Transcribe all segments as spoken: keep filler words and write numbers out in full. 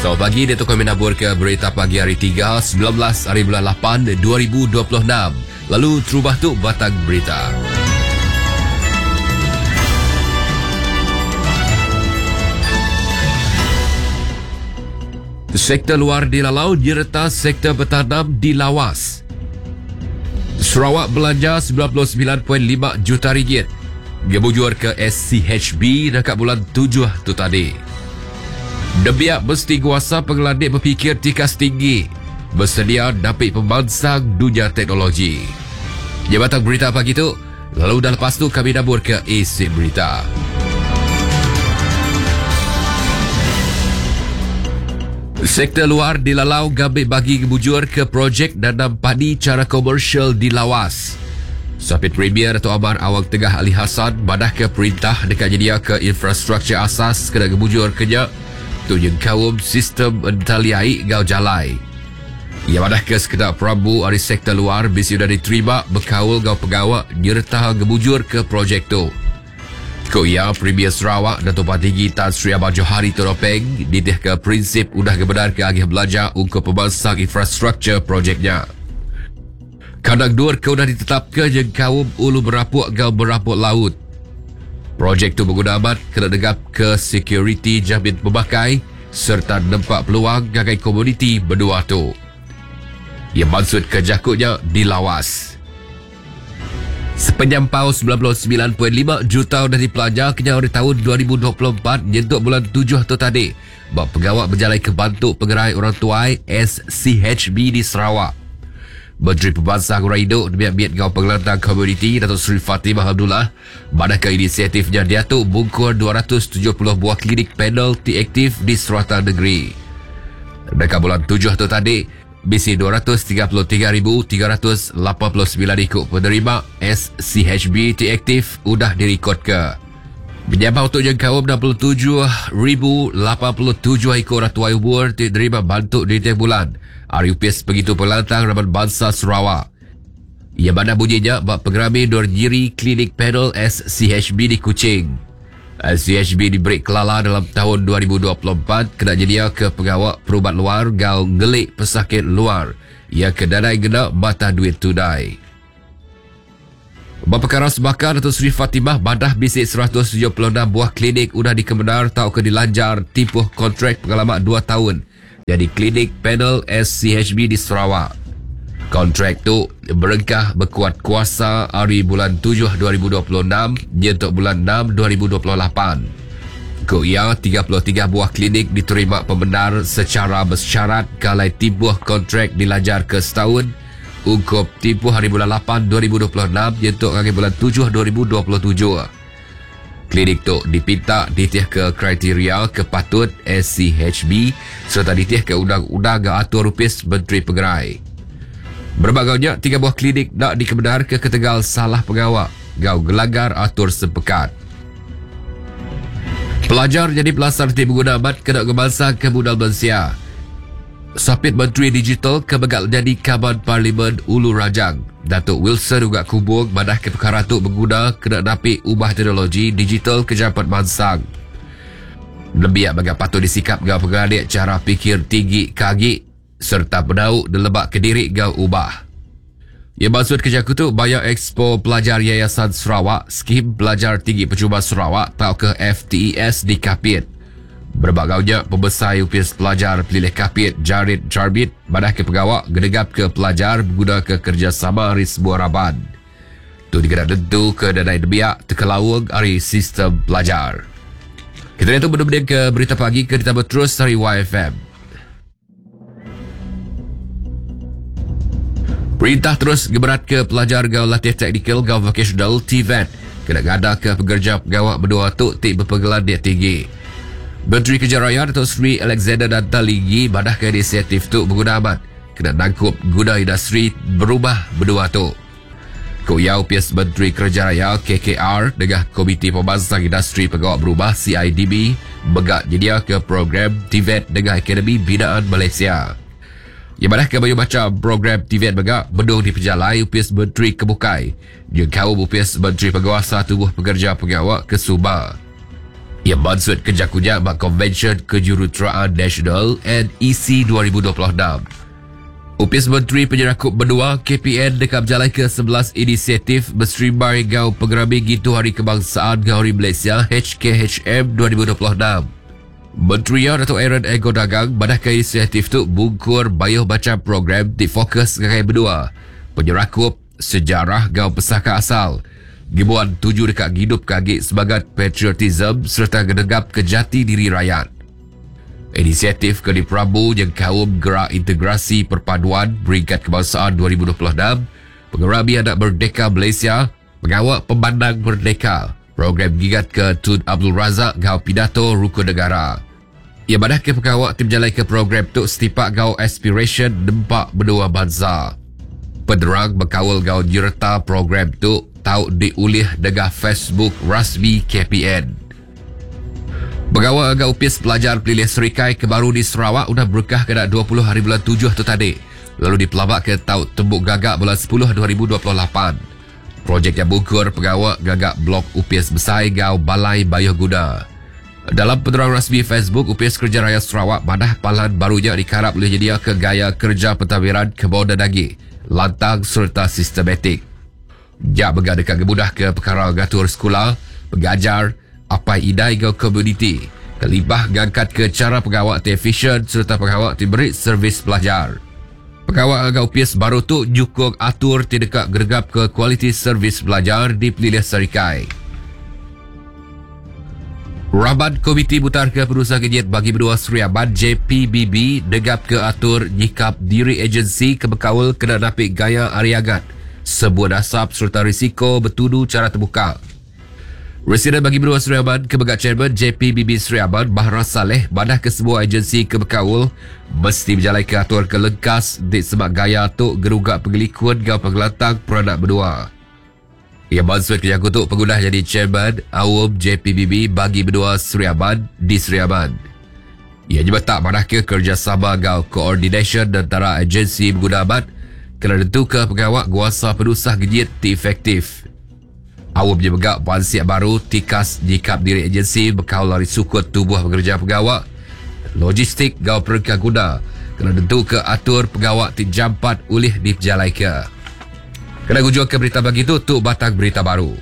Selamat pagi, Dato' kami nabur ke berita pagi hari tiga, sembilan belas hari bulan lapan, dua ribu dua puluh enam. Lalu terubah tu batang berita. Sektor luar dilalau nyerta sektor bertanam dilawas. Sarawak belanja sembilan puluh sembilan perpuluhan lima juta ringgit. Gebujur ke S C H B dekat bulan tujuh tu tadi. Debiak mesti kuasa pengeladik berfikir tikas tinggi, bersedia dapat pembansang dunia teknologi. Jabatan berita pagi tu, lalu dah lepas tu kami nabur ke isi berita. Sektor luar dilalau gambit bagi kebujur ke projek nanam padi cara komersial dilawas. Sapit Premier Dato' Amar Awang Tengah Ali Hassan badah ke perintah dekat jedia ke infrastruktur asas kena kebujur kenya tu yang kawum sistem entaliai gau jalai. Ia badah ke sekedar Prabu dari sektor luar bisi sudah diterima berkawal gau pegawai nyerta kebujur ke projek tu. Ko ia Premier Sarawak Dato' Patinggi Tan Sri Abang Johari Toropeng didih ke prinsip udah kebenar ke agih belajar untuk pembansang infrastruktur projeknya. Kadang dur ke udah ditetapkan yang kaum ulu berapuk gau berapuk laut. Projek tu berguna amat kena degap ke security jamin pemakai serta nampak peluang gagai komuniti berdua tu. Ia maksud ke jakutnya dilawas. Sepanjang pau sembilan puluh sembilan perpuluhan lima juta dah dipelajar kena dari tahun dua ribu dua puluh empat nyentuk bulan tujuh tu tadi. Bak pegawai berjalai ke bantu pengerai orang tuai S C H B di Sarawak. Menteri Pembansang Orang Hidup Demiak-miak Gau Pengelantang Komuniti Datuk Seri Fatimah Abdullah badahkan inisiatifnya dia tu bungkur dua ratus tujuh puluh buah klinik panel aktif di serata negeri. Dekat bulan tujuh tu tadi, bisi dua ratus tiga puluh tiga ribu tiga ratus lapan puluh sembilan ikut penerima S C H B aktif udah direkod ke. Menyambang untuk jangkauan enam puluh tujuh ribu lapan puluh tujuh ekor ratuai umur diterima bantu di tiap bulan. Hari U P S begitu pelantang Raman Bangsa Sarawak. Ia mana bunyinya bak pengerami dor jiri klinik panel S C H B di Kuching. S C H B diberi kelala dalam tahun dua ribu dua puluh empat kena jedia ke pegawai perubat luar gau ngelik pesakit luar. Ia kedanai gena mata duit tunai. Bapakara Sebakar Datuk Seri Fatimah badah bisik seratus tujuh puluh enam buah klinik udah dikebenar tau ke dilanjar tipuh kontrak pengalaman dua tahun. Jadi klinik panel S C H B di Sarawak. Kontrak tu berengkah berkuat kuasa hari bulan tujuh dua ribu dua puluh enam nyentuk bulan enam dua ribu dua puluh lapan. Ko ia tiga puluh tiga buah klinik diterima pembenar secara bersyarat kalai tipuh kontrak dilanjar ke setahun. Ungkup tipuh hari bulan lapan dua ribu dua puluh enam nyentuk hari bulan tujuh dua ribu dua puluh tujuh. Klinik tu dipinta ditih ke kriteria kepatut S C H B serta ditih ke undang-undang atur rupis Menteri Pengerai. Berbagainya tiga buah klinik nak dikebenar ke ketegal salah pegawai gau gelanggar atur sepekat. Pelajar jadi pelasar tim pengguna amat kena kebangsaan ke Budal Malaysia. Sapit Menteri Digital kebegal jadi Kaban Parlimen Ulu Rajang. Datuk Wilson juga kubung badah ke perkara tu mengguna kena dapat ubah teknologi digital ke japat mansang. Lebih agak patut disikap gau pengadik cara fikir tinggi kagi serta penau dan lebak ke diri gau ubah. Ia maksud kerja kutu bayar Expo Pelajar Yayasan Sarawak, skim Pelajar Tinggi Percuma Sarawak tau ke F T E S di Kapit. Berbagainya pembesar U P S pelajar pilih Kapit Jarid Jarbit badah ke pegawai gedegap ke pelajar guna ke kerjasama dari sebuah raban. Tu dikena tentu ke danai debiak terkelawang dari sistem pelajar. Kita itu benar-benar ke berita pagi ke ditambah terus dari Y F M. Perintah terus geberat ke pelajar gau latih teknikal gau vocational T V E T. Kena gada ke pekerja pegawai berdua tu tik berpenggelar dia tinggi. Menteri Kerja Raya Datuk Seri Alexander Dantaligi badah ke inisiatif tu berguna amat kena nangkup guna industri berubah berdua tu. Ko ia U P S Menteri Kerja Raya K K R dengan Komiti Pembansang Industri Pegawai Berubah C I D B begak jedia ke program T V E T dengan Akademi Binaan Malaysia. Ia badah ke banyak macam program T V E T begak bendung di pejalai U P S Menteri Kebukai. Yang kau U P S Menteri Penguasa Tubuh Pekerja Pegawai ke Subah. Ia maksud kejak-kujak bak Convention Kejuruteraan Nasional N E C dua ribu dua puluh enam. Upis Menteri Penyerakup Benua K P N dekat berjalan ke sebelas inisiatif berstrimbai gau pengerami gitu Hari Kebangsaan Gau Hari Malaysia H K H M dua ribu dua puluh enam. Menteri Datuk Aaron Ego Dagang badah ke inisiatif tu bungkur bayuh macam program di fokus ngakai berdua. Penyerakup sejarah gau pesaka asal. Gibuan tuju dekat hidup kagik sebagai patriotism serta gedegap ke jati diri rakyat. Inisiatif ke Prabu yang kaum gerak integrasi perpaduan Peringkat Kebangsaan dua ribu dua puluh enam, pengerami anak merdeka Malaysia, pengawal pemandang merdeka, program gigat ke Tun Abdul Razak gau pidato rukun negara. Ia badah ke pengawal tim jalan ke program tu setipak gau aspiration nempak berdua bangsa. Pederang berkawal gau nyerta program tu tahu diulih dengan Facebook rasmi K P N. Pegawai agak upis pelajar pilih Serikai ke baru di Sarawak sudah berkah kena dua puluh hari bulan tujuh tu tadi. Lalu dipelabak ke tahu tembuk gagak bulan sepuluh dua ribu dua puluh lapan. Projek yang bungkur pegawai gagak blok upis besar gau Balai Bayuh Guna. Dalam penerang rasmi Facebook, Upis Kerja Raya Sarawak madah palan barunya dikarap boleh jadi ke gaya kerja pentadbiran kebun dan daging, lantang serta sistematik. Jak bergadukan kemudah ke perkara gatur sekolah, pengajar, apa idai gau komuniti, kelibah ngangkat ke cara pengawal efisien serta pengawal diberi servis pelajar. Pengawal agak upis baru tu jukung atur tidak gergap ke kualiti servis pelajar di Pelilih Serikai. Rabat Komiti Butar ke Perusahaan Kenyit bagi Benua Seriaban J P B B degap ke atur nyikap diri agensi kebekawal kena napik gaya ariagat, sebuah nasab serta risiko bertudu cara terbuka. Residen bagi Benua Seriaban Kebegat Chairman J P B B Seriaban Bahra Saleh badah ke sebuah agensi kebekawal mesti berjalan ke atur kelengkas di sebab gaya tu gerugak pengelikuan gau pengelantang peranak benua. Ia maksud kejakutuk pengguna jadi Chairman Awam J P B B bagi Benua Seriaban di Seriaban. Ia juga tak madah ke kerjasama gau coordination antara agensi pengguna amat kena tentu ke pengawal kuasa penusah gejit ti efektif. Awam je begak pansiak baru tikas jikap diri agensi bekau lari sukut tubuh pekerja pegawai logistik gau perengkang guna kena tentu ke atur pegawai ti jampat ulih di pejalai ke. Kena gujuk ke berita begitu tu batang berita baru.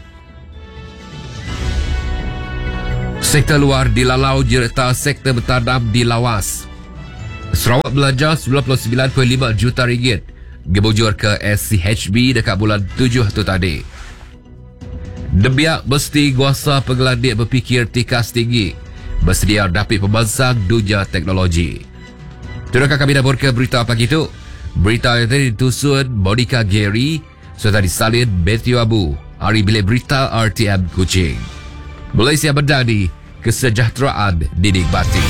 Sektor luar dilalau jerta sektor bertanam di lawas. Sarawak belanja sembilan puluh sembilan perpuluhan lima juta ringgit gebujur ke S C H B dekat bulan tujuh tu tadi. Debiak mesti kuasa penggelandik berfikir tikas tinggi bersedia dapat pemansang dunia teknologi. Terima kami dah ke berita pagi itu. Berita yang tadi ditusun Monica Gary serta disalin Matthew Abu. Hari Bilik Berita R T M Kuching. Malaysia Berdani, kesejahteraan dinikmati.